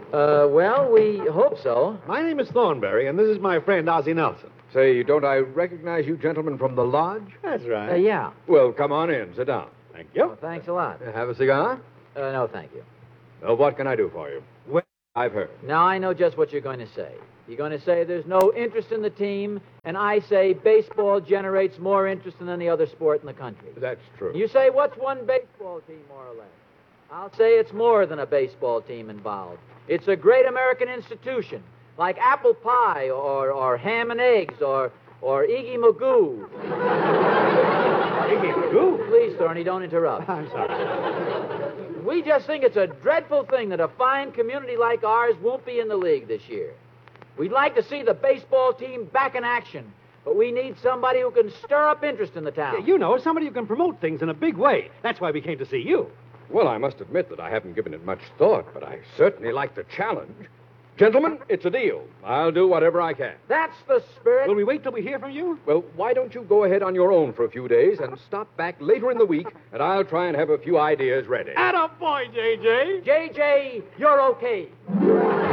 Well, we hope so. My name is Thornberry, and this is my friend Ozzie Nelson. Say, don't I recognize you gentlemen from the lodge? That's right. Yeah. Well, come on in. Sit down. Thank you. Well, thanks a lot. Have a cigar? No, thank you. Well, what can I do for you? Well, I've heard. Now, I know just what you're going to say. You're going to say there's no interest in the team, and I say baseball generates more interest than any other sport in the country. That's true. You say, what's one baseball team, more or less? I'll say it's more than a baseball team involved. It's a great American institution, like apple pie or ham and eggs or Iggy Magoo. Iggy Magoo? Please, Thorny, don't interrupt. I'm sorry. We just think it's a dreadful thing that a fine community like ours won't be in the league this year. We'd like to see the baseball team back in action, but we need somebody who can stir up interest in the town. You know, somebody who can promote things in a big way. That's why we came to see you. Well, I must admit that I haven't given it much thought, but I certainly like the challenge. Gentlemen, it's a deal. I'll do whatever I can. That's the spirit. Will we wait till we hear from you? Well, why don't you go ahead on your own for a few days and stop back later in the week, and I'll try and have a few ideas ready. Attaboy, J.J. JJ, you're okay.